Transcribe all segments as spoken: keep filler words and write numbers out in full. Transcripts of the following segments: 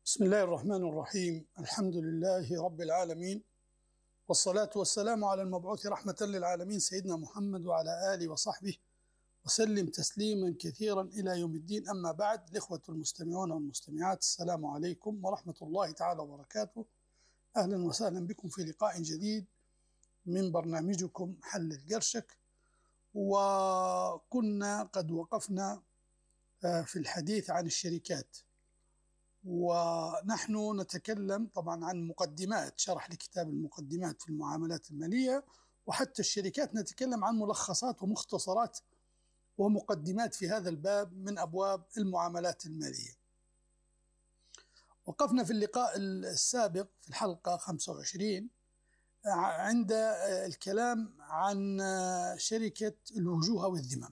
بسم الله الرحمن الرحيم. الحمد لله رب العالمين، والصلاة والسلام على المبعوث رحمة للعالمين سيدنا محمد وعلى آله وصحبه وسلم تسليما كثيرا إلى يوم الدين. أما بعد، الإخوة المستمعون والمستمعات، السلام عليكم ورحمة الله تعالى وبركاته. أهلا وسهلا بكم في لقاء جديد من برنامجكم حل القرشك. وكنا قد وقفنا في الحديث عن الشركات، ونحن نتكلم طبعا عن مقدمات، شرح لكتاب المقدمات في المعاملات المالية، وحتى الشركات نتكلم عن ملخصات ومختصرات ومقدمات في هذا الباب من أبواب المعاملات المالية. وقفنا في اللقاء السابق في الحلقة خمسة وعشرين عند الكلام عن شركة الوجوه والذمم.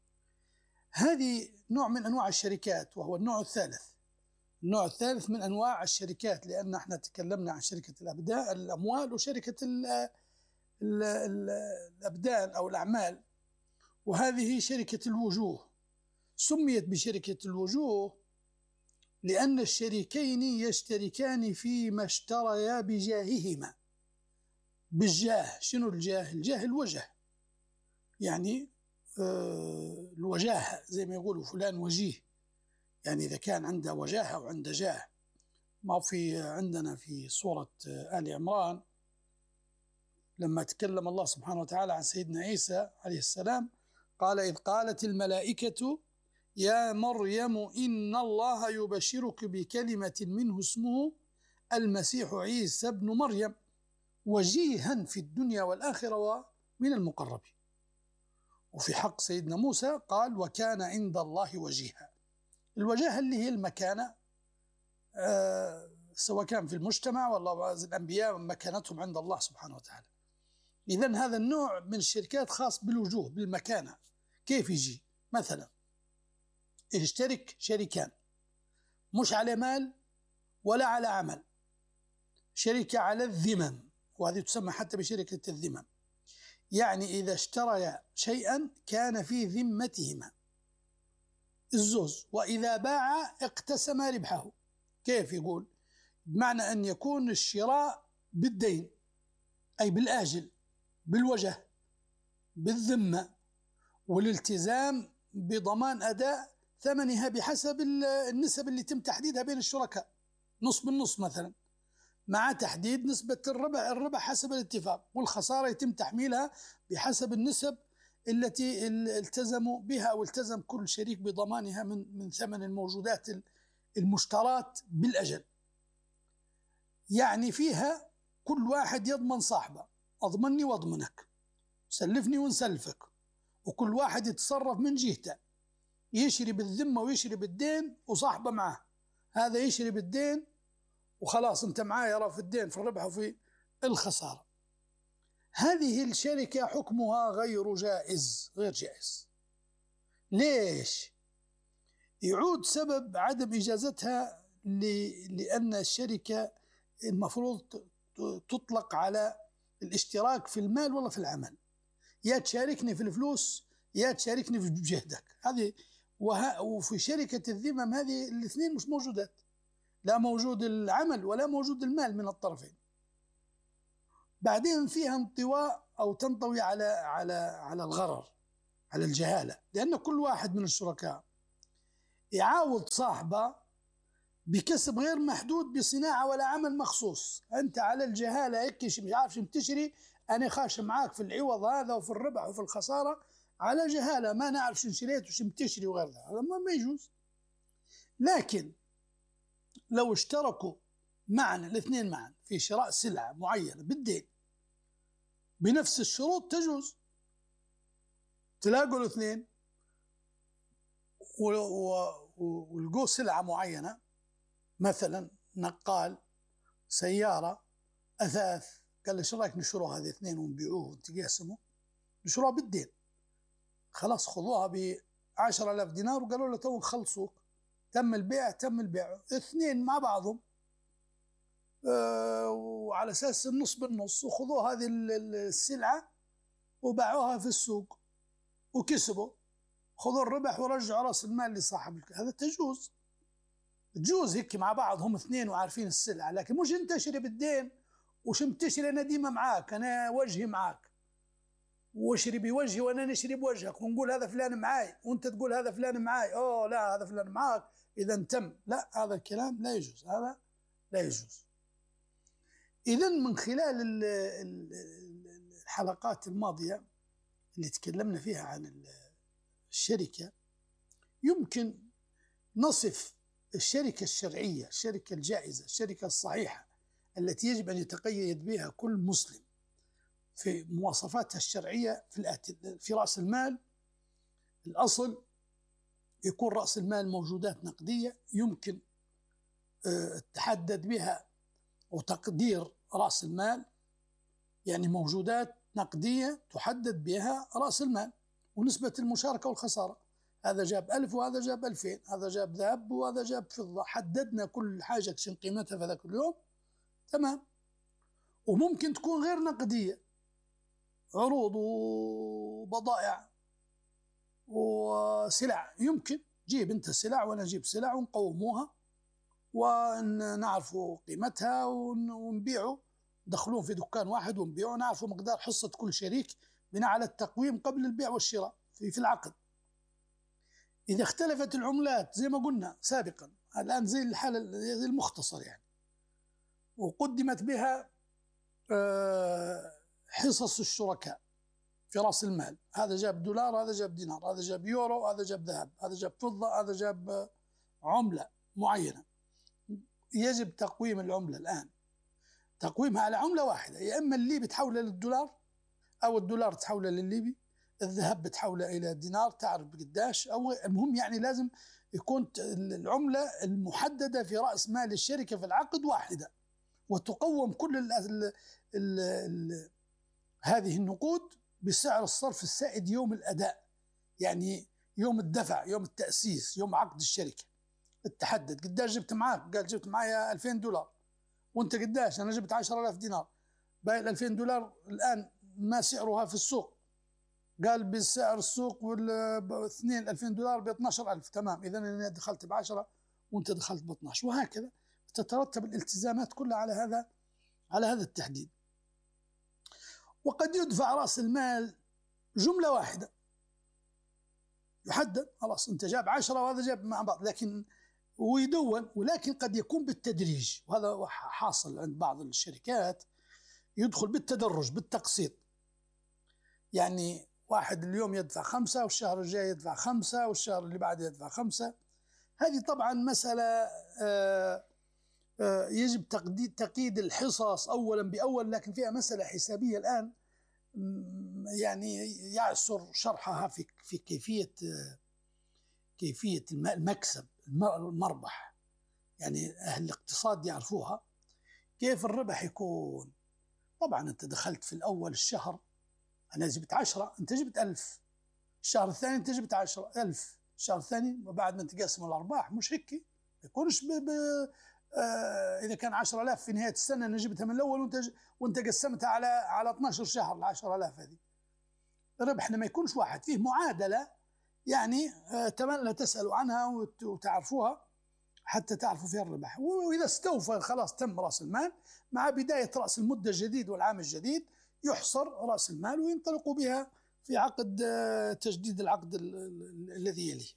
هذه نوع من أنواع الشركات، وهو النوع الثالث النوع الثالث من أنواع الشركات، لأن احنا تكلمنا عن شركة الأبدان الأموال وشركة ال ال ال الأبدان أو الأعمال، وهذه شركة الوجوه. سميت بشركة الوجوه لأن الشريكين يشتركان فيما اشتريا بجاههما. بالجاه، شنو الجاه؟ الجاه الوجه، يعني آه الوجاهة، زي ما يقولوا فلان وجيه، يعني إذا كان عنده وجاهة وعنده جاه. ما في عندنا في سورة آل عمران لما تكلم الله سبحانه وتعالى عن سيدنا عيسى عليه السلام، قال: إذ قالت الملائكة يا مريم إن الله يبشرك بكلمة منه اسمه المسيح عيسى ابن مريم وجيها في الدنيا والآخرة ومن المقربين. وفي حق سيدنا موسى قال: وكان عند الله وجيها. الوجاهة اللي هي المكانة، آه سواء كان في المجتمع والله الأنبياء مكانتهم عند الله سبحانه وتعالى. إذن هذا النوع من الشركات خاص بالوجوه، بالمكانة. كيف يجي؟ مثلا يشترك شريكان مش على مال ولا على عمل، شركة على الذمم، وهذه تسمى حتى بشركة الذمم. يعني إذا اشتريا شيئا كان في ذمتهما الزوز، وإذا باع اقتسم ربحه. كيف يقول؟ بمعنى أن يكون الشراء بالدين، أي بالآجل، بالوجه، بالذمة، والالتزام بضمان أداء ثمنها بحسب النسب اللي تم تحديدها بين الشركاء، نص بالنص مثلا، مع تحديد نسبة الربح الربح حسب الاتفاق، والخسارة يتم تحميلها بحسب النسب التي التزموا بها، أو التزم كل شريك بضمانها من من ثمن الموجودات المشترات بالأجل. يعني فيها كل واحد يضمن صاحبه، أضمني وأضمنك، سلفني ونسلفك، وكل واحد يتصرف من جهته، يشري بالذمة ويشري بالدين وصاحبه معه. هذا يشري بالدين وخلاص انت معاه يرى في الدين، في الربح وفي الخسارة. هذه الشركة حكمها غير جائز، غير جائز. ليش؟ يعود سبب عدم إجازتها لأن الشركة المفروض تطلق على الاشتراك في المال ولا في العمل. يا تشاركني في الفلوس يا تشاركني في جهدك. هذه وه... وفي شركة الذمم هذه الاثنين مش موجودات، لا موجود العمل ولا موجود المال من الطرفين. بعدين فيها انطواء أو تنطوي على على على الغرر، على الجهالة، لأن كل واحد من الشركاء يعاوض صاحبه بكسب غير محدود بصناعة ولا عمل مخصوص. أنت على الجهالة هيك مش عارف شو تشتري، أنا خاش معاك في العوض هذا وفي الربح وفي الخسارة على جهالة، ما نعرف شو شريت وشو تشتري وغير ذلك، هذا ما يجوز. لكن لو اشتركوا معا الاثنين معا في شراء سلعة معينة بالدين بنفس الشروط تجوز. تلاقوا الاثنين ولقوا سلعة معينة، مثلا نقال، سيارة، أثاث، قال له شو رأيك نشروها هذه اثنين ونبيعوه ونتقاسموا، نشروها بالدين. خلاص خذوها بعشرة آلاف دينار وقالوا له تو نخلصوك، تم البيع تم البيع اثنين مع بعضهم، أه وعلى أساس النص بالنص، وخذوا هذه السلعة وباعوها في السوق وكسبوا، خذوا الربح ورجعوا رأس المال لصاحب. هذا تجوز. تجوز هيك مع بعض هم اثنين وعارفين السلعة، لكن مش انت تشتري بالدين وش بتشتري انا ديما معاك، انا وجهي معاك واشري بوجهي وانا نشري بوجهك، ونقول هذا فلان معاي وانت تقول هذا فلان معاي، اوه لا هذا فلان معاك اذا تم. لا، هذا الكلام لا يجوز، هذا لا يجوز. اذا من خلال الحلقات الماضية اللي تكلمنا فيها عن الشركة، يمكن نصف الشركة الشرعية، الشركة الجائزة، الشركة الصحيحة التي يجب أن يتقيد بها كل مسلم في مواصفاتها الشرعية في الآتي: في رأس المال، الأصل يكون رأس المال موجودات نقدية يمكن تحدد بها وتقدير رأس المال، يعني موجودات نقدية تحدد بها رأس المال، ونسبة المشاركة والخسارة، هذا جاب ألف وهذا جاب ألفين، هذا جاب ذهب وهذا جاب فضة، حددنا كل حاجة شن قيمتها في ذاك اليوم، تمام. وممكن تكون غير نقدية، عروض وبضائع وسلع، يمكن جيب انت سلع وانا اجيب سلع ونقوموها ونعرفوا قيمتها ونبيعوا، دخلون في دكان واحد ونبيعوا، نعرفوا مقدار حصة كل شريك بناء على التقويم قبل البيع والشراء في, في العقد. إذا اختلفت العملات زي ما قلنا سابقا، الآن زي الحالة زي المختصر يعني، وقدمت بها حصص الشركاء في رأس المال، هذا جاب دولار، هذا جاب دينار، هذا جاب يورو، هذا جاب ذهب، هذا جاب فضة، هذا جاب عملة معينة، يجب تقويم العملة الآن، تقويمها على عملة واحدة، يا إما الليبي تحولها للدولار أو الدولار تحولها للليبي، الذهب بتحولها إلى دينار، تعرف قداش، أو المهم يعني لازم يكون العملة المحددة في رأس مال الشركة في العقد واحدة، وتقوم كل ال ال ال ال هذه النقود بسعر الصرف السائد يوم الأداء، يعني يوم الدفع، يوم التأسيس، يوم عقد الشركة، تحدد قداش جبت معاك، قال جبت معايا ألفين دولار، وانت قداش؟ أنا جبت عشرة آلاف دينار، باقي الألفين دولار الآن ما سعرها في السوق؟ قال بالسعر السوق والاثنين ألفين دولار ب اثناشر ألف، تمام، إذا أنا دخلت بعشرة وانت دخلت ب اثناشر، وهكذا تترتب الالتزامات كلها على هذا على هذا التحديد. وقد يدفع رأس المال جملة واحدة، يحدد خلاص انت جاب عشرة وهذا جاب مع بعض، لكن ويدون، ولكن قد يكون بالتدريج، وهذا حاصل عند بعض الشركات، يدخل بالتدرج بالتقسيط، يعني واحد اليوم يدفع خمسة والشهر الجاي يدفع خمسة والشهر اللي بعده يدفع خمسة. هذه طبعا مسألة آآ آآ يجب تقييد الحصص أولا بأول، لكن فيها مسألة حسابية الآن يعني يعسر شرحها في في كيفية كيفية المكسب المربح، يعني أهل الاقتصاد يعرفوها كيف الربح يكون. طبعا أنت دخلت في الأول الشهر أنا جبت عشرة، أنت جبت ألف، الشهر الثاني أنت جبت عشرة ألف، الشهر الثاني وبعد ما تقسم الأرباح مش هيك، يكونش ب... ب... آه إذا كان عشرة آلاف في نهاية السنة أنا جبتها من الأول وأنت ج... وأنت قسمتها على على اثناشر شهر، ال عشرة آلاف هذه ربحنا ما يكونش واحد، فيه معادلة يعني أتمنى تسألوا عنها وتعرفوها حتى تعرفوا فيها الربح. وإذا استوفى خلاص تم رأس المال، مع بداية رأس المدة الجديد والعام الجديد يحصر رأس المال وينطلقوا بها في عقد تجديد العقد الذي يليه.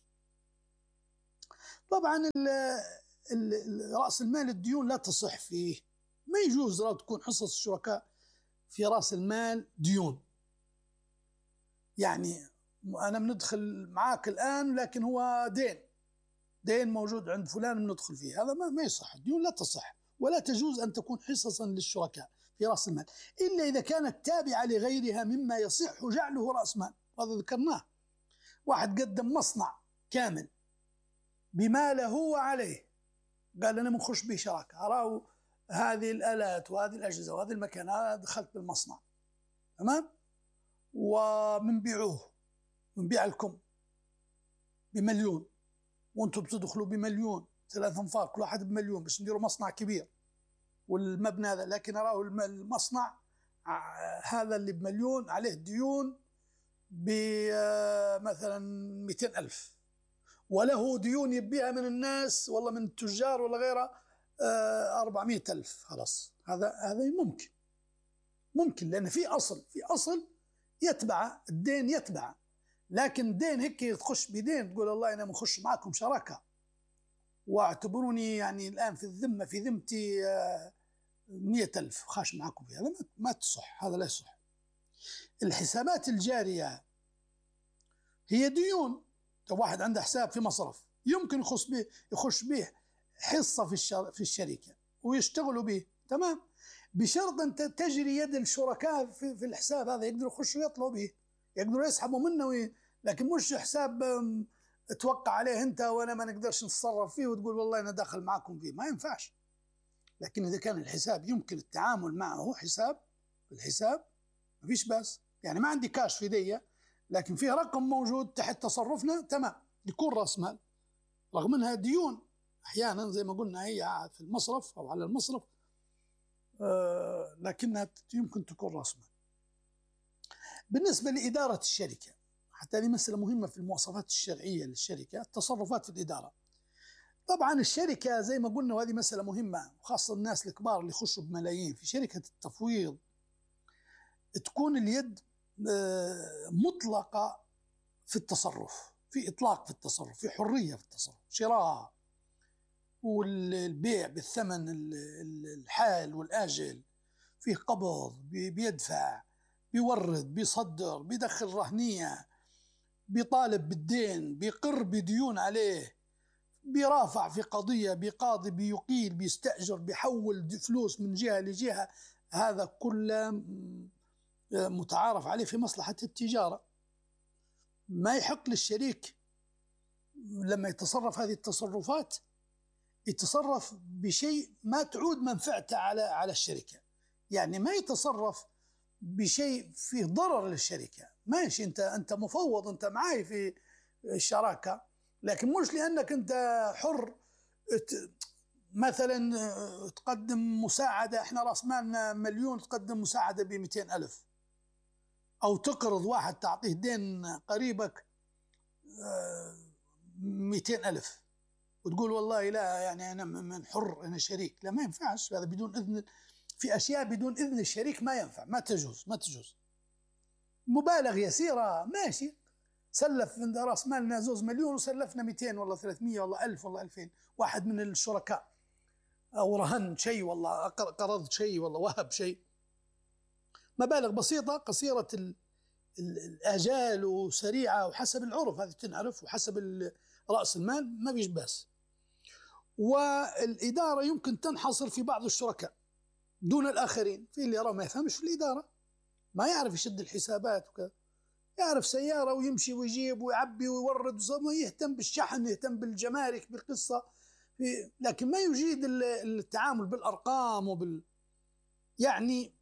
طبعا رأس المال الديون لا تصح فيه، ما يجوز لو تكون حصص الشركاء في رأس المال ديون، يعني أنا بندخل معاك الآن لكن هو دين دين موجود عند فلان بندخل فيه، هذا ما ما يصح، الديون لا تصح ولا تجوز أن تكون حصصا للشركاء في رأس المال، إلا إذا كانت تابعة لغيرها مما يصح جعله رأس مال، هذا ذكرناه. واحد قدم مصنع كامل بما له وعليه، قال أنا منخش به شراكة، أراه هذه الآلات وهذه الأجهزة وهذه المكان، دخلت بالمصنع تمام، ومنبيعوه منبيع لكم بمليون وانتم بتدخلوا بمليون، ثلاث انفار كل واحد بمليون باش نديروا مصنع كبير والمبنى هذا، لكن أراه المصنع هذا اللي بمليون عليه ديون بمثلا مئتين ألف، وله ديون يبيها من الناس والله من التجار ولا غيره أربعمائة ألف، خلاص هذا هذا ممكن ممكن لأن في أصل في أصل يتبع الدين يتبع. لكن الدين هيك تخش بدين تقول والله أنا بخش معكم شراكة واعتبروني يعني الآن في الذمة في ذمتي مئة ألف خاش معكم فيها، هذا ما تصح، هذا لا يصح. الحسابات الجارية هي ديون. لو واحد عنده حساب في مصرف يمكن يخش به يخش به حصة في في الشركة ويشتغلوا به، تمام، بشرط أن تجري يد الشركاء في, في الحساب هذا، يقدروا يخشوا يطلعوا به، يقدروا يسحبوا منه وي... لكن مش حساب توقع عليه أنت وأنا ما نقدرش نتصرف فيه وتقول والله أنا داخل معكم فيه، ما ينفعش. لكن إذا كان الحساب يمكن التعامل معه حساب الحساب ما فيش بس، يعني ما عندي كاش في يدي لكن فيه رقم موجود تحت تصرفنا، تمام، يكون رأس مال، رغم أنها ديون أحيانا زي ما قلنا هي في المصرف أو على المصرف آه لكنها يمكن تكون رأس مال. بالنسبة لإدارة الشركة، حتى هذه مسألة مهمة في المواصفات الشرعية للشركة، التصرفات في الإدارة. طبعا الشركة زي ما قلنا وهذه مسألة مهمة وخاصة الناس الكبار اللي يخشوا بملايين في شركة التفويض، تكون اليد مطلقة في التصرف، في إطلاق في التصرف، في حرية في التصرف، شراء والبيع بالثمن الحال والآجل، في قبض، بيدفع، بيورد، بيصدر، بيدخل رهنية، بيطالب بالدين، بيقر بديون عليه، بيرافع في قضية، بيقاضي، بيقيل، بيستأجر، بيحول فلوس من جهة لجهة، هذا كله متعارف عليه في مصلحة التجارة. ما يحق للشريك لما يتصرف هذه التصرفات يتصرف بشيء ما تعود منفعته على على الشركة، يعني ما يتصرف بشيء فيه ضرر للشركة. ماشي انت انت مفوض، انت معي في الشراكة، لكن مش لأنك انت حر مثلا تقدم مساعدة، احنا راس مالنا مليون تقدم مساعدة ب مئتين ألف، أو تقرض واحد تعطيه دين قريبك مئتين ألف وتقول والله لا يعني أنا من حر أنا شريك، لا ما ينفعش هذا بدون إذن. في أشياء بدون إذن الشريك ما ينفع، ما تجوز ما تجوز. مبالغ يسيرة ماشي، سلف من راس مالنا زوز مليون وسلفنا مئتين والله ثلاثمئة والله ألف والله ألفين، واحد من الشركاء أو رهن شيء والله قرض شيء والله وهب شيء، مبالغ بسيطة قصيرة الآجال وسريعة وحسب العرف هذه تنعرف وحسب رأس المال ما فيش بس. والإدارة يمكن تنحصر في بعض الشركاء دون الآخرين، في اللي يرى ما يفهمش في الإدارة، ما يعرف يشد الحسابات وكذا، يعرف سيارة ويمشي ويجيب ويعبي ويورد ويهتم بالشحن يهتم بالجمارك بالقصة، لكن ما يجيد التعامل بالأرقام وبال يعني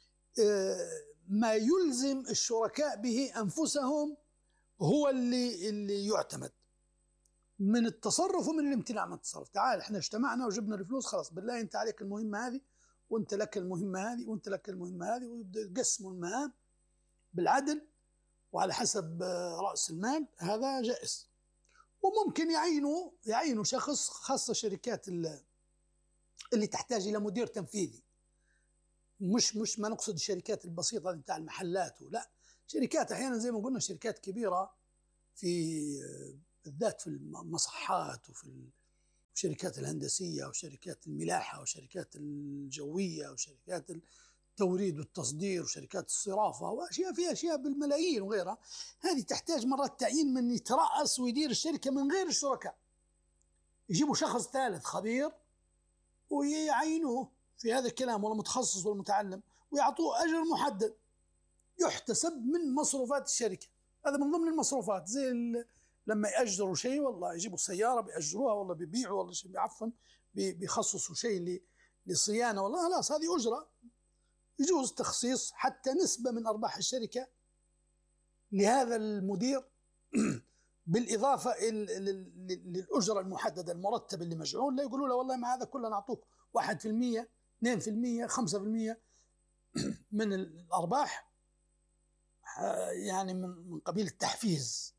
ما يلزم الشركاء به أنفسهم هو اللي اللي يعتمد من التصرف ومن الامتناع من التصرف. تعال احنا اجتمعنا وجبنا الفلوس، خلاص بالله انت عليك المهمة هذه وانت لك المهمة هذه وانت لك المهمة هذه، ويبدأ يقسموا المهام بالعدل وعلى حسب رأس المال، هذا جائز. وممكن يعينوا يعينوا شخص، خاصة شركات اللي تحتاج إلى مدير تنفيذي، مش مش ما نقصد الشركات البسيطة بتاع المحلات، ولا شركات أحيانا زي ما قلنا شركات كبيرة في بالذات في المصحات وفي الشركات الهندسية وشركات الملاحة وشركات الجوية وشركات التوريد والتصدير وشركات الصرافة وأشياء فيها أشياء بالملايين وغيرها، هذه تحتاج مرات تعيين من يترأس ويدير الشركة من غير الشركاء، يجيبوا شخص ثالث خبير ويعينوه في هذا الكلام ولا متخصص ولا متعلم ويعطوه أجر محدد يحتسب من مصروفات الشركة. هذا من ضمن المصروفات، زي لما يأجروا شيء والله يجيبوا سيارة بيأجروها والله بيبيعوا والله شيء بعفن بيخصصوا شيء لصيانة والله، خلاص هذه أجرة، يجوز تخصيص حتى نسبة من أرباح الشركة لهذا المدير بالإضافة للأجرة المحددة المرتبة اللي مجعول، لا يقولوا له والله مع هذا كله نعطوك واحد في المية اثنين في المية خمسة في المية من الأرباح، يعني من قبيل التحفيز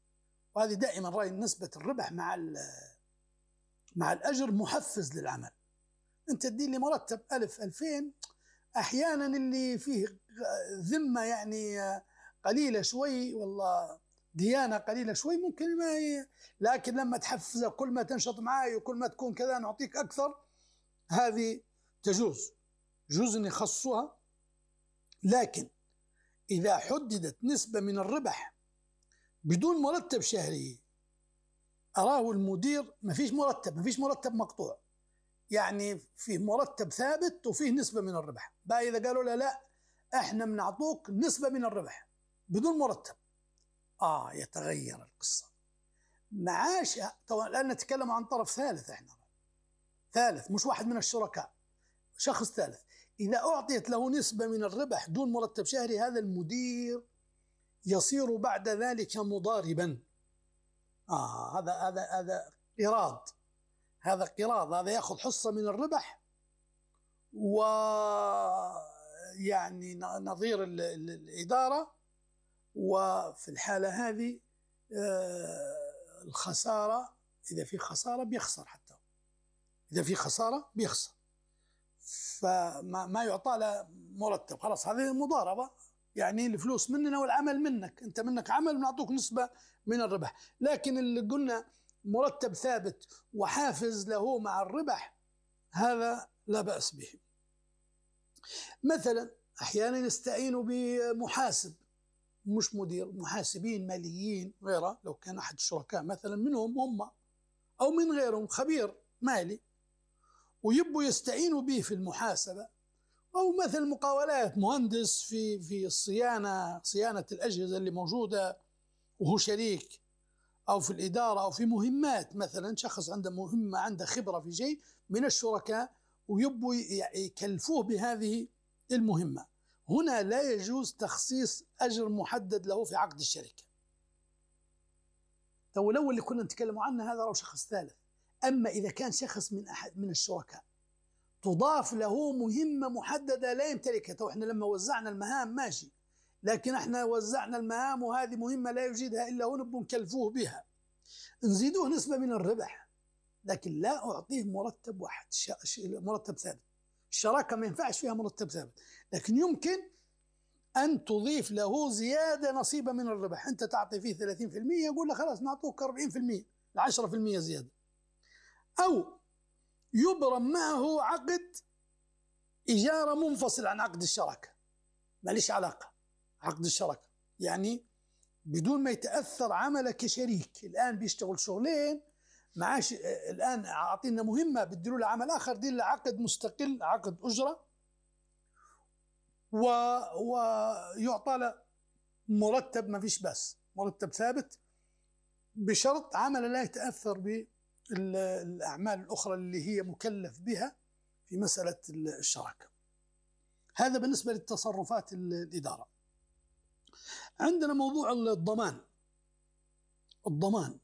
وهذه دائما رأي نسبة الربح مع مع الأجر محفز للعمل. أنت تدين لي مرتب ألف ألفين، أحيانا اللي فيه ذمة يعني قليلة شوي، والله ديانة قليلة شوي، ممكن ما ي... لكن لما تحفزه كل ما تنشط معي وكل ما تكون كذا نعطيك أكثر، هذه تجوز، جوز أن يخصصوها. لكن إذا حددت نسبة من الربح بدون مرتب شهري، أراه المدير ما فيش مرتب، ما فيش مرتب مقطوع، يعني فيه مرتب ثابت وفيه نسبة من الربح. بقى إذا قالوا له لا احنا بنعطوك نسبة من الربح بدون مرتب، آه يتغير القصة. معاش طبعا الآن نتكلم عن طرف ثالث، احنا ثالث مش واحد من الشركاء، شخص ثالث. إذا أعطيت له نسبة من الربح دون مرتب شهري، هذا المدير يصير بعد ذلك مضاربا. آه هذا هذا هذا قراض، هذا قراض، هذا يأخذ حصة من الربح، ويعني نظير الإدارة. وفي الحالة هذه الخسارة، إذا في خسارة بيخسر، حتى إذا في خسارة بيخسر، فما ما يعطى له مرتب، خلاص هذه مضاربة، يعني الفلوس مننا والعمل منك، أنت منك عمل ونعطوك نسبة من الربح. لكن اللي قلنا مرتب ثابت وحافز له مع الربح، هذا لا بأس به. مثلا أحيانا يستعينوا بمحاسب، مش مدير، محاسبين ماليين غيره، لو كان أحد الشركاء مثلا منهم هم أو من غيرهم خبير مالي، ويبوا يستعينوا به في المحاسبة، أو مثل مقاولات مهندس في في الصيانة، صيانة الأجهزة اللي موجودة وهو شريك، أو في الإدارة، أو في مهمات، مثلا شخص عنده مهمة، عنده خبرة في شيء من الشركاء، ويبوا يكلفوه بهذه المهمة. هنا لا يجوز تخصيص أجر محدد له في عقد الشركة. تو الأول اللي كنا نتكلم عنه هذا لو شخص ثالث. أما إذا كان شخص من أحد من الشركاء تضاف له مهمة محددة لا يمتلكها، تو احنا لما وزعنا المهام ماشي، لكن احنا وزعنا المهام وهذه مهمة لا يجيدها إلا هو، نبغى نكلفوه بها، نزيدوه نسبة من الربح، لكن لا أعطيه مرتب واحد، مرتب ثابت. الشراكة ما ينفعش فيها مرتب ثابت، لكن يمكن أن تضيف له زيادة نصيبة من الربح. أنت تعطي فيه ثلاثين بالمئة، يقول له خلاص نعطوك أربعين بالمئة، عشرة بالمئة زيادة. أو يبرم معه عقد إجارة منفصل عن عقد الشراكة، ما ليش علاقة عقد الشراكة، يعني بدون ما يتأثر عمله كشريك. الآن بيشتغل شغلين معاش، الآن أعطينا مهمة بدلوا له عمل آخر، دي له عقد مستقل، عقد أجرة، و... ويعطى له مرتب، ما فيش بس مرتب ثابت، بشرط عمل لا يتأثر بالأعمال الأخرى اللي هي مكلف بها في مسألة الشراكة. هذا بالنسبة للتصرفات الإدارة. عندنا موضوع الضمان. الضمان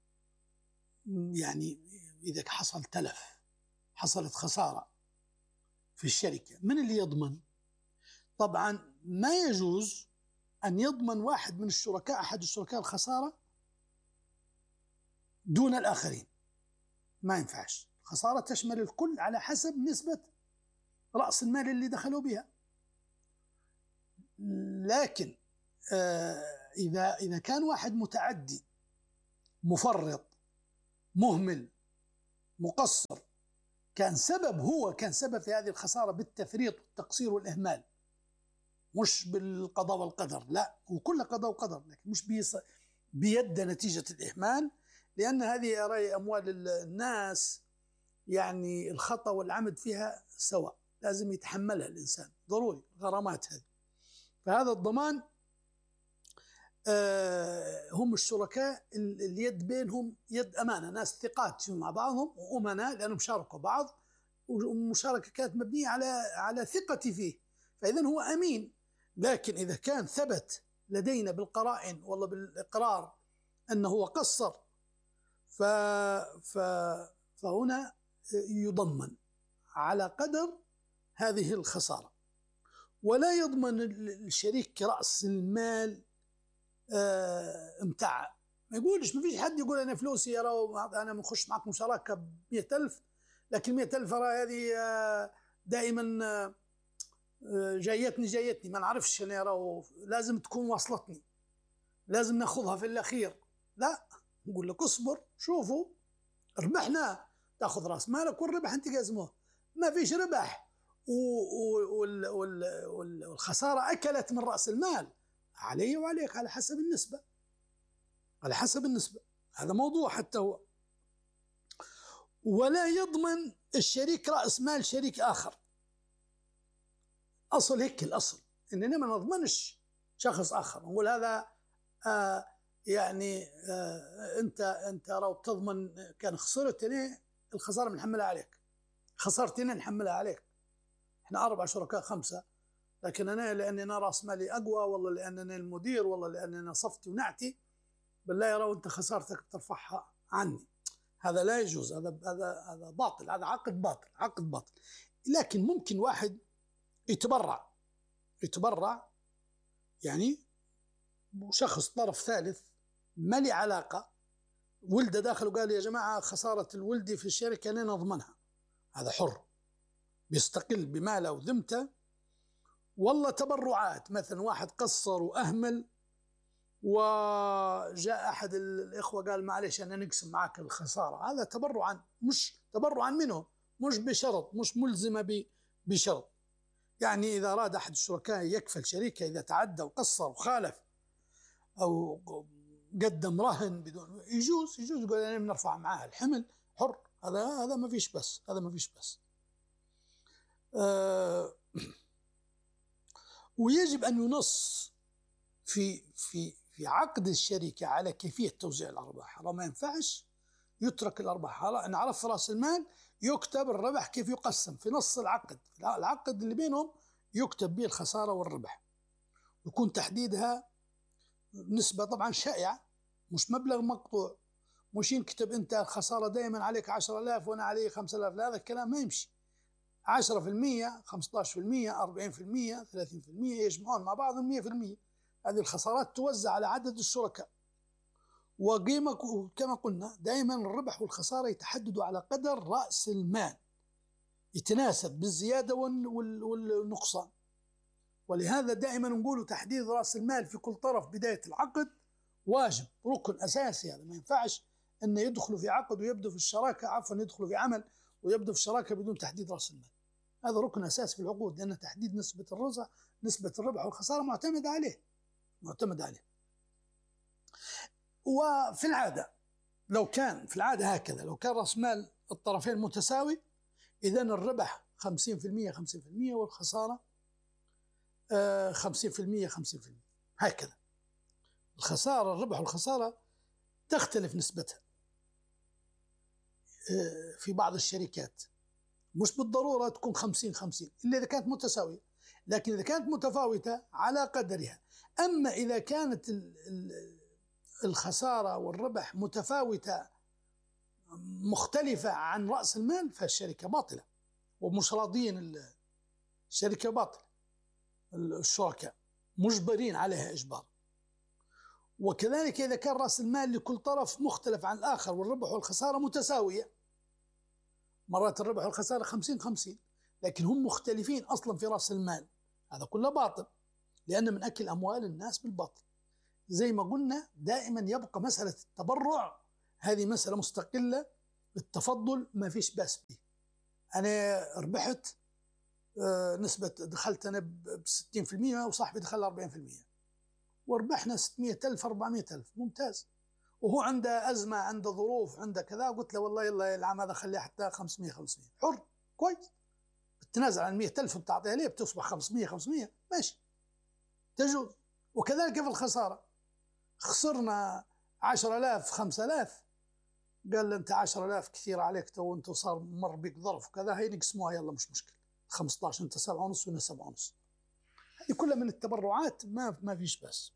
يعني إذا حصل تلف، حصلت خسارة في الشركة، من اللي يضمن؟ طبعا ما يجوز أن يضمن واحد من الشركاء، أحد الشركاء، الخسارة دون الآخرين، ما ينفعش. خسارة تشمل الكل على حسب نسبة رأس المال اللي دخلوا بها. لكن آه إذا إذا كان واحد متعدي، مفرط، مهمل، مقصر، كان سبب هو كان سبب في هذه الخسارة بالتفريط والتقصير والإهمال، مش بالقضاء والقدر، لا، وكل قضاء وقدر، لكن مش بيد نتيجة الإهمال، لأن هذه أموال الناس، يعني الخطأ والعمد فيها سواء، لازم يتحملها الإنسان ضروري، غرامات هذه. فهذا الضمان آه هم الشركاء اليد بينهم يد أمانة، ناس ثقات مع بعضهم وأمناء، لأنهم شاركوا بعض، والمشاركة كانت مبنية على على ثقتي فيه، فإذا هو أمين. لكن إذا كان ثبت لدينا بالقرائن والله بالإقرار أنه هو قصر، ف ف فهنا يضمن على قدر هذه الخسارة، ولا يضمن الشريك رأس المال متاع ما يقولش، ما فيش حد يقول أنا فلوسي يا راو أنا بنخش معكم شراكة ب مئة ألف، لكن مئة ألف راه هذه دائما جايتني جايتني ما نعرفش أنا راو لازم تكون وصلتني، لازم ناخذها في الأخير. لا، نقول لك اصبر شوفوا ربحنا تاخذ راس مالك والربح انت قاسموه. ما فيش ربح والخساره اكلت من راس المال، علي وعليك على حسب النسبه، على حسب النسبه. هذا موضوع حتى هو. ولا يضمن الشريك راس مال شريك اخر. اصل هيك الاصل اننا ما نضمنش شخص اخر، نقول هذا آه يعني آه انت انت لو تضمن كان خسرت ليه الخساره بنحملها عليك، خسرتني نحملها عليك. احنا اربع شركاء خمسه، لكن انا لاني انا راس مالي اقوى، والله لانني المدير، والله لاني انا صفتي ونعتي، بالله يا رو انت خسارتك بترفعها عني. هذا لا يجوز، هذا هذا هذا باطل، هذا عقد باطل، عقد باطل. لكن ممكن واحد يتبرع، يتبرع يعني شخص طرف ثالث ما لي علاقه، ولده داخل وقال يا جماعه خساره الولدي في الشركه انا نضمنها، هذا حر بيستقل بماله وذمته. والله تبرعات، مثلا واحد قصر واهمل وجاء احد الاخوه قال معلش انا نقسم معك الخساره، هذا تبرعا، مش تبرعا منه، مش بشرط، مش ملزمه بشرط. يعني اذا اراد احد الشركاء يكفل شريكه اذا تعدى وقصر وخالف او قدم رهن بدون، يجوز يجوز يقول انا بنرفع معاه الحمل، حر. هذا هذا ما فيش بس، هذا ما فيش بس. آه ويجب ان ينص في في في عقد الشركه على كيفيه توزيع الارباح. ما ينفعش يترك الارباح، ان عرف راس المال يكتب الربح كيف يقسم في نص العقد، العقد اللي بينهم يكتب به الخساره والربح، يكون تحديدها نسبه طبعا شائعه، مش مبلغ مقطوع. مش ينكتب انت الخساره دائما عليك عشرة آلاف وانا علي خمسة آلاف، هذا الكلام ما يمشي. عشرة بالمئة، خمسة عشر بالمئة، أربعين بالمئة، ثلاثين بالمئة يجمعون مع بعض مئة بالمئة. هذه الخسارات توزع على عدد الشركاء. وقيمة كما قلنا دائما الربح والخسارة يتحددوا على قدر رأس المال، يتناسب بالزيادة والنقصان. ولهذا دائما نقول تحديد رأس المال في كل طرف بداية العقد واجب، ركن أساسي. هذا ما ينفعش أن يدخلوا في عقد ويبدو في الشراكة، عفوا يدخلوا في عمل ويبدو في الشراكة بدون تحديد رأس المال. هذا ركن أساسي في العقود، لأن تحديد نسبة الربح نسبة الربح والخسارة معتمد عليه، معتمد عليه. وفي العادة لو كان في العادة هكذا، لو كان رأس مال الطرفين متساوي، إذن الربح خمسين بالمئة خمسين بالمئة والخسارة خمسين بالمئة خمسين بالمئة، هكذا. الخسارة الربح والخسارة تختلف نسبتها في بعض الشركات، مش بالضرورة تكون خمسين خمسين إلا إذا كانت متساوية، لكن إذا كانت متفاوتة على قدرها. أما إذا كانت الخسارة والربح متفاوتة مختلفة عن رأس المال فالشركة باطلة، ومش راضين، الشركة باطلة، الشركاء مجبرين عليها إجبار. وكذلك إذا كان رأس المال لكل طرف مختلف عن الآخر والربح والخسارة متساوية، مرات الربح والخسارة خمسين خمسين، لكن هم مختلفين أصلا في رأس المال، هذا كله باطل، لأن من أكل أموال الناس بالباطل. زي ما قلنا دائما يبقى مسألة التبرع هذه مسألة مستقلة، التفضل ما فيش بأس به. أنا ربحت نسبة، دخلت أنا بستين بالمئة وصاحبي دخل أربعين بالمئة وربحنا ستمئة ألف أربعمئة ألف، ممتاز. وهو عنده أزمة، عنده ظروف، عنده كذا، قلت له والله يلا العام هذا خليه حتى خمسمئة خمسمئة، حر، كويس. بتنازل عن مئة ألف بتعطيها ليه، بتصبح خمسمئة خمسمئة، ماشي، تجوز. وكذلك في الخسارة، خسرنا عشرة آلاف خمسة آلاف، قال له أنت عشرة آلاف كثير عليك تو، أنت صار مر بك ظرف وكذا، هي نقسموها يلا مش مشكلة، خمسة عشر أنت سبعة ونص وأنا سبعة ونص. هذه كلها من التبرعات، ما ما فيش بس.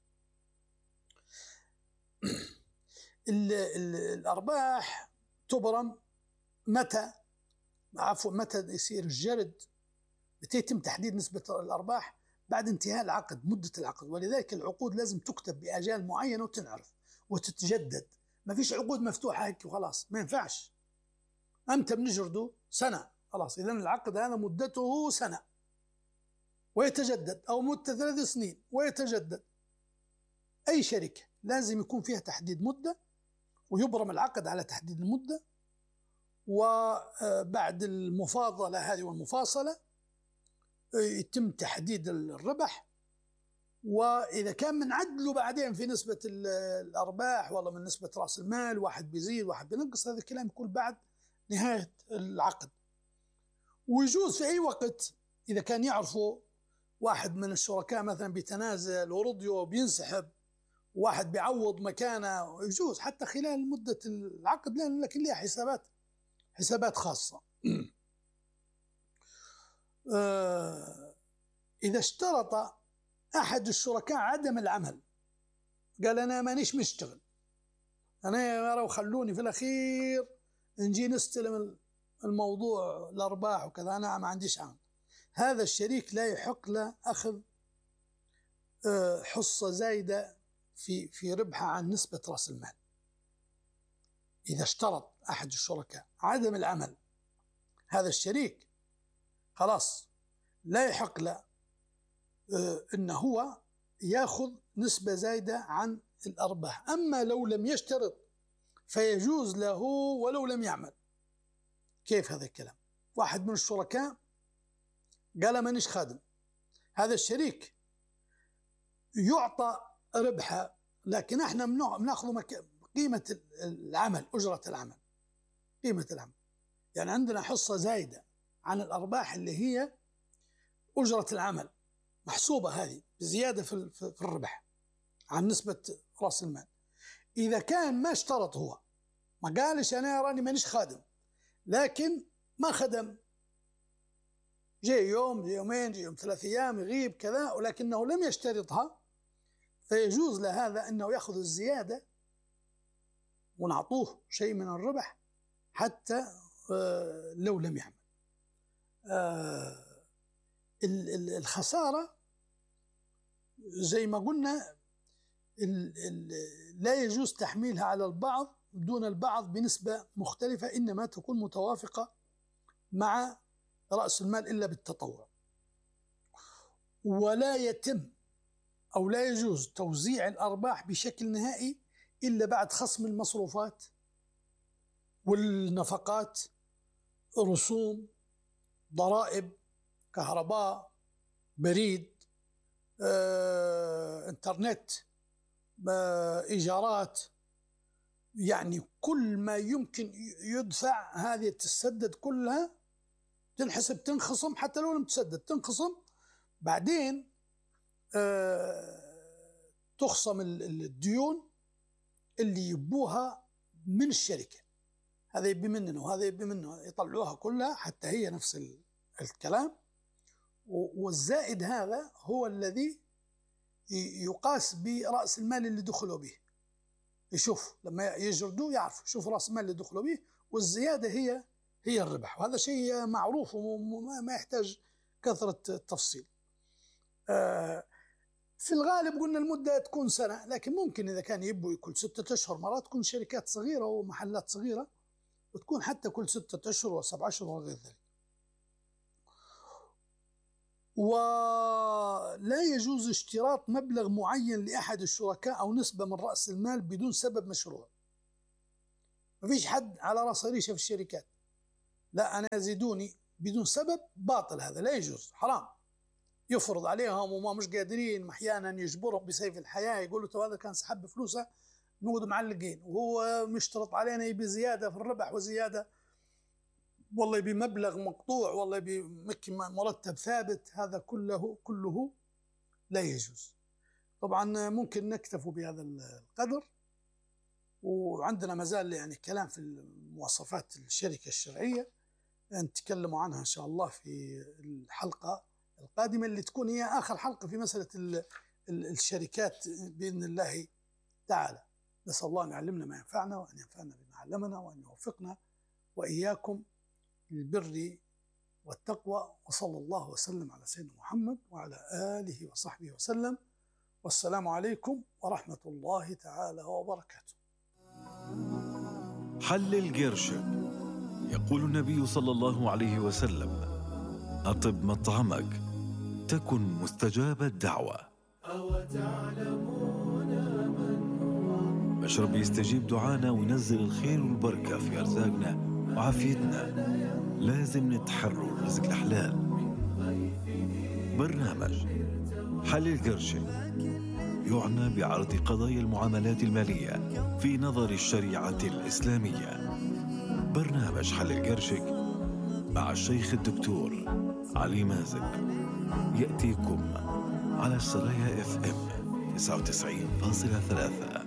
ال ال الأرباح تبرم متى، عفوا متى يصير الجرد، يتم تحديد نسبة الأرباح بعد انتهاء العقد، مدة العقد. ولذلك العقود لازم تكتب بأجال معينة وتنعرف، وتتجدد. ما فيش عقود مفتوحة هيك وخلاص، ما ينفعش. أنت بنجرده سنة خلاص، إذن العقد هذا مدته سنة ويتجدد، أو مدة ثلاث سنين ويتجدد. أي شركة لازم يكون فيها تحديد مدة، ويبرم العقد على تحديد المدة، وبعد المفاضلة هذه والمفاصلة يتم تحديد الربح. وإذا كان من عدله بعدين في نسبة الأرباح والله من نسبة رأس المال، واحد بيزيد واحد بينقص، هذا الكلام يكون بعد نهاية العقد. ويجوز في أي وقت إذا كان يعرفوا واحد من الشركاء مثلا بيتنازل ورضيه بينسحب، واحد بيعوض مكانه، يجوز حتى خلال مدة العقد، لكن لها حسابات حسابات خاصة. إذا اشترط أحد الشركاء عدم العمل، قال أنا مانيش مشتغل، أنا يروا خلوني في الأخير نجي نستلم الموضوع الأرباح وكذا، أنا ما عنديش عمل، هذا الشريك لا يحق له أخذ حصة زايدة في في ربحه عن نسبة رأس المال. إذا اشترط أحد الشركاء عدم العمل، هذا الشريك خلاص لا يحق له إنه هو يأخذ نسبة زايدة عن الأرباح. أما لو لم يشترط فيجوز له ولو لم يعمل. كيف هذا الكلام؟ واحد من الشركاء قال مانيش خادم، هذا الشريك يعطى ربحه، لكن احنا بناخذ قيمة العمل، أجرة العمل، قيمة العمل، يعني عندنا حصة زايدة عن الأرباح اللي هي أجرة العمل، محسوبة هذه بزيادة في في الربح عن نسبة رأس المال. إذا كان ما اشترط، هو ما قالش أنا راني مانيش خادم، لكن ما خدم، جاء يوم جاء يومين جاء يوم ثلاث أيام يغيب كذا، ولكنه لم يشترطها، فيجوز له هذا أنه يأخذ الزيادة ونعطوه شيء من الربح حتى لو لم يعمل. الخسارة زي ما قلنا لا يجوز تحميلها على البعض دون البعض بنسبة مختلفة، إنما تكون متوافقة مع رأس المال إلا بالتطوع. ولا يتم أو لا يجوز توزيع الأرباح بشكل نهائي إلا بعد خصم المصروفات والنفقات، رسوم، ضرائب، كهرباء، بريد، آه، انترنت، آه، إيجارات، يعني كل ما يمكن يدفع هذه تسدد كلها، تنحسب تنخصم، حتى لو لم تسدد تنخصم، بعدين آه، تخصم الديون اللي يبوها من الشركة، هذا يبي مننا وهذا يبي منه، يطلعوها كلها حتى هي نفس الكلام. والزائد هذا هو الذي يقاس برأس المال اللي دخلوا به، يشوف لما يجردوه يعرف شوف رأس المال اللي دخلوا به، والزيادة هي هي الربح، وهذا شيء معروف وما يحتاج كثرة التفصيل. في الغالب قلنا المدة تكون سنة، لكن ممكن إذا كان يبوا كل ستة أشهر، مرات تكون شركات صغيرة ومحلات صغيرة وتكون حتى كل ستة أشهر وسبعة أشهر وغير ذلك. ولا يجوز اشتراط مبلغ معين لأحد الشركاء أو نسبة من رأس المال بدون سبب مشروع. ما فيش حد على رأس ريشة في الشركات لا أنا زيدوني بدون سبب، باطل، هذا لا يجوز، حرام. يفرض عليهم وما مش قادرين، أحيانا يجبرهم بسيف الحياة، يقولوا تو هذا كان سحب فلوسه نقعد معلقين، وهو مشترط علينا يبي زيادة في الربح وزيادة، والله يبي مبلغ مقطوع، والله يبي مرتب ثابت، هذا كله كله لا يجوز. طبعا ممكن نكتفي بهذا القدر، وعندنا مازال يعني كلام في مواصفات الشركة الشرعية نتكلموا عنها إن شاء الله في الحلقة القادمة، اللي تكون هي آخر حلقة في مسألة الشركات بإذن الله تعالى. نسأل الله أن يعلمنا ما ينفعنا، وأن ينفعنا بما علمنا، وأن يوفقنا وإياكم للبر والتقوى. وصلى الله وسلم على سيدنا محمد وعلى آله وصحبه وسلم. والسلام عليكم ورحمة الله تعالى وبركاته. حلل قرشك. يقول النبي صلى الله عليه وسلم: أطب مطعمك تكن مستجاب الدعوة. مشرب يستجيب دعانا وينزل الخير والبركة في أرزاقنا وعافيتنا. لازم نتحروا الرزق الحلال. برنامج حلل قرشك يعنى بعرض قضايا المعاملات المالية في نظر الشريعة الإسلامية. برنامج حلل قرشك مع الشيخ الدكتور علي مازق يأتيكم على السرايا اف ام تسعة وتسعين فاصلة ثلاثة.